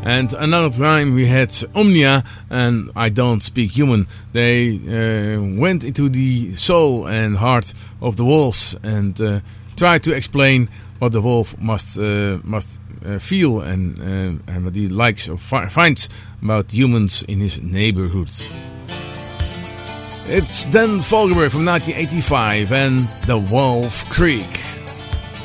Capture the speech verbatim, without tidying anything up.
And another time we had Omnia and I Don't Speak Human. They uh, went into the soul and heart of the wolves and uh, tried to explain what the wolf must uh, must uh, feel and, uh, and what he likes or fi- finds about humans in his neighborhood. It's Dan Fogelberg from nineteen eighty-five and The Wolf Creek.